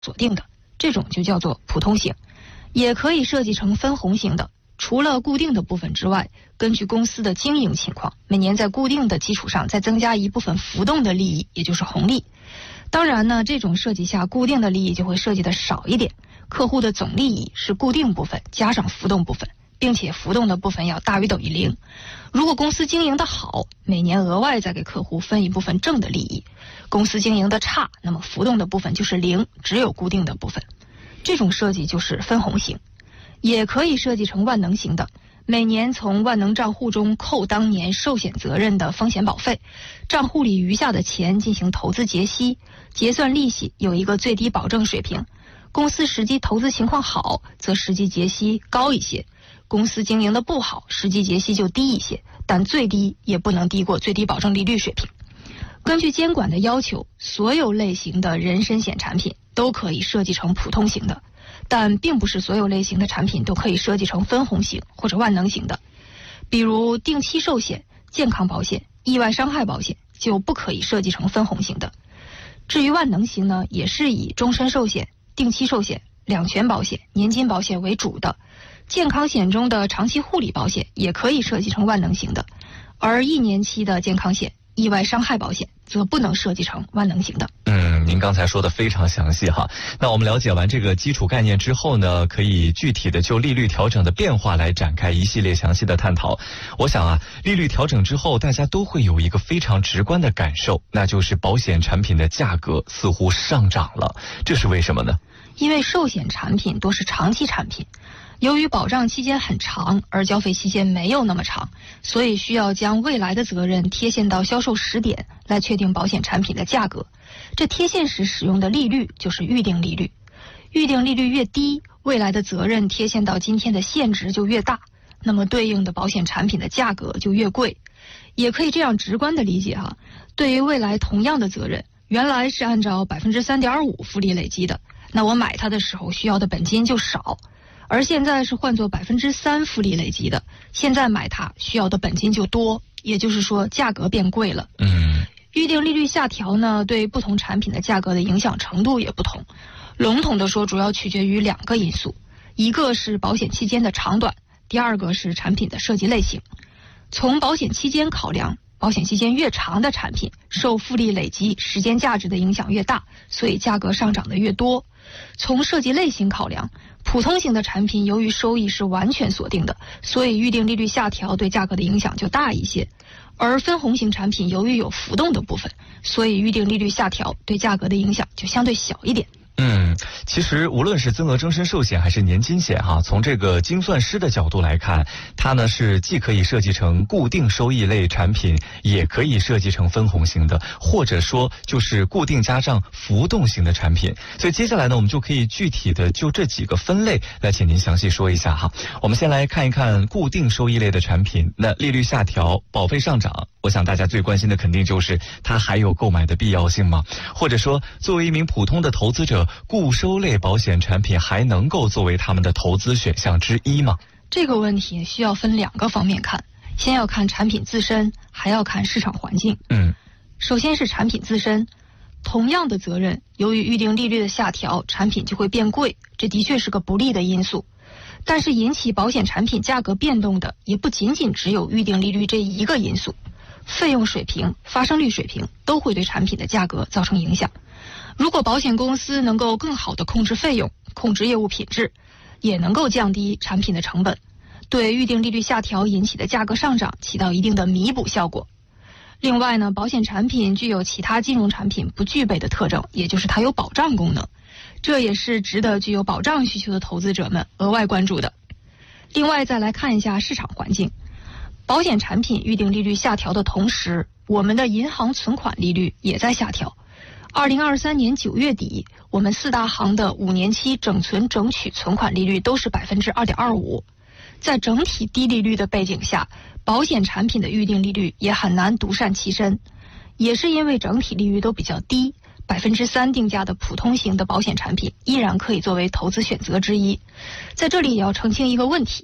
锁定的，这种就叫做普通型。也可以设计成分红型的，除了固定的部分之外，根据公司的经营情况，每年在固定的基础上再增加一部分浮动的利益，也就是红利。当然呢，这种设计下固定的利益就会设计的少一点，客户的总利益是固定部分加上浮动部分，并且浮动的部分要大于等于0。如果公司经营的好，每年额外再给客户分一部分正的利益；公司经营的差，那么浮动的部分就是0，只有固定的部分。这种设计就是分红型。也可以设计成万能型的，每年从万能账户中扣当年寿险责任的风险保费，账户里余下的钱进行投资结息，结算利息有一个最低保证水平。公司实际投资情况好，则实际结息高一些；公司经营的不好，实际结息就低一些，但最低也不能低过最低保证利率水平。根据监管的要求，所有类型的人身险产品都可以设计成普通型的，但并不是所有类型的产品都可以设计成分红型或者万能型的。比如定期寿险、健康保险、意外伤害保险就不可以设计成分红型的。至于万能型呢，也是以终身寿险、定期寿险、两全保险、年金保险为主的。健康险中的长期护理保险也可以设计成万能型的，而1年期的健康险、意外伤害保险则不能设计成万能型的。 您刚才说的非常详细哈。那我们了解完这个基础概念之后呢，可以具体的就利率调整的变化来展开一系列详细的探讨。我想啊，利率调整之后，大家都会有一个非常直观的感受，那就是保险产品的价格似乎上涨了。这是为什么呢？ 因为寿险产品多是长期产品，由于保障期间很长，而交费期间没有那么长，所以需要将未来的责任贴现到销售时点来确定保险产品的价格。这贴现时使用的利率就是预定利率。预定利率越低，未来的责任贴现到今天的现值就越大，那么对应的保险产品的价格就越贵。也可以这样直观的理解哈，对于未来同样的责任，原来是按照 3.5% 复利累积的，那我买它的时候需要的本金就少，而现在是换作 3% 复利累积的，现在买它需要的本金就多，也就是说价格变贵了。预定利率下调呢，对不同产品的价格的影响程度也不同。笼统的说，主要取决于2个因素，一个是保险期间的长短，第二个是产品的设计类型。从保险期间考量，保险期间越长的产品，受复利累积时间价值的影响越大，所以价格上涨的越多。从设计类型考量，普通型的产品由于收益是完全锁定的，所以预定利率下调对价格的影响就大一些。而分红型产品由于有浮动的部分，所以预定利率下调对价格的影响就相对小一点。 其实无论是增额终身寿险还是年金险哈，从这个精算师的角度来看，它呢是既可以设计成固定收益类产品，也可以设计成分红型的，或者说就是固定加上浮动型的产品。所以接下来呢，我们就可以具体的就这几个分类来请您详细说一下哈。我们先来看一看固定收益类的产品，那利率下调，保费上涨，我想大家最关心的肯定就是它还有购买的必要性吗？或者说作为一名普通的投资者，固收类保险产品还能够作为他们的投资选项之一吗？ 这个问题需要分2个方面看，先要看产品自身，还要看市场环境。首先是产品自身，同样的责任，由于预定利率的下调，产品就会变贵，这的确是个不利的因素。但是引起保险产品价格变动的也不仅仅只有预定利率这一个因素，费用水平、发生率水平都会对产品的价格造成影响。如果保险公司能够更好地控制费用、控制业务品质，也能够降低产品的成本，对预定利率下调引起的价格上涨起到一定的弥补效果。另外呢，保险产品具有其他金融产品不具备的特征，也就是它有保障功能，这也是值得具有保障需求的投资者们额外关注的。另外再来看一下市场环境，保险产品预定利率下调的同时，我们的银行存款利率也在下调。2023年9月底，我们4大行的5年期整存整取存款利率都是 2.25%。在整体低利率的背景下，保险产品的预定利率也很难独善其身。也是因为整体利率都比较低，3%定价的普通型的保险产品依然可以作为投资选择之一。在这里也要澄清一个问题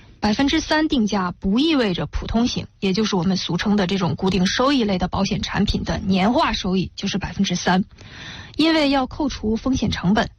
，3%定价不意味着普通型，也就是我们俗称的这种固定收益类的保险产品的年化收益就是 3%。因为要扣除风险成本，